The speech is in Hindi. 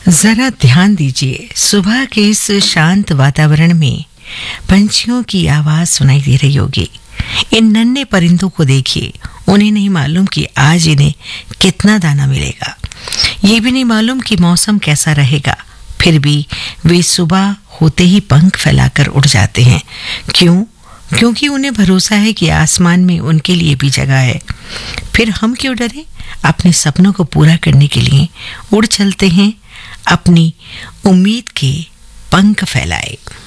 जरा ध्यान दीजिए, सुबह के इस शांत वातावरण में पंछियों की आवाज सुनाई दे रही होगी। इन नन्हे परिंदों को देखिए, उन्हें नहीं मालूम कि आज इन्हें कितना दाना मिलेगा। ये भी नहीं मालूम कि मौसम कैसा रहेगा, फिर भी वे सुबह होते ही पंख फैलाकर उड़ जाते हैं। क्यों? क्योंकि उन्हें भरोसा है कि आसमान में उनके लिए भी जगह है। फिर हम क्यों डरे? अपने सपनों को पूरा करने के लिए उड़ चलते हैं, अपनी उम्मीद के पंख फैलाए।